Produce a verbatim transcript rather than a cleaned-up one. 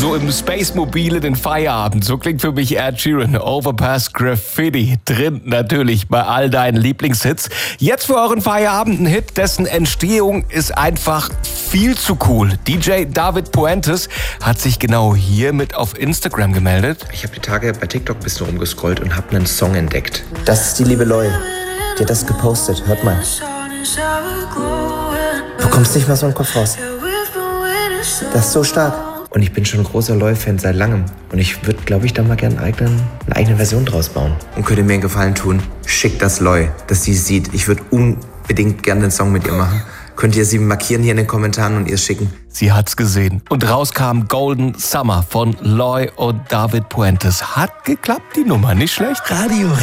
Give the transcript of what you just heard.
so im Space-Mobil in den Feierabend. So klingt für mich Ed Sheeran, Overpass Graffiti. Drin natürlich bei all deinen Lieblingshits. Jetzt für euren Feierabend ein Hit, dessen Entstehung ist einfach viel zu cool. D J David Puentes hat sich genau hier mit auf Instagram gemeldet. Ich habe die Tage bei TikTok ein bisschen rumgescrollt und habe einen Song entdeckt. Das ist die liebe Loi. Die hat das gepostet. Hört mal. Du kommst nicht mal so im Kopf raus. Das ist so stark. Und ich bin schon ein großer Loi-Fan seit langem. Und ich würde, glaube ich, da mal gerne eine eigene Version draus bauen. Und könnt ihr mir einen Gefallen tun? Schickt das Loi, dass sie es sieht. Ich würde unbedingt gerne den Song mit ihr machen. Könnt ihr sie markieren hier in den Kommentaren und ihr schicken? Sie hat's gesehen. Und raus kam Golden Summer von Loi und David Puentes. Hat geklappt, die Nummer. Nicht schlecht. Radio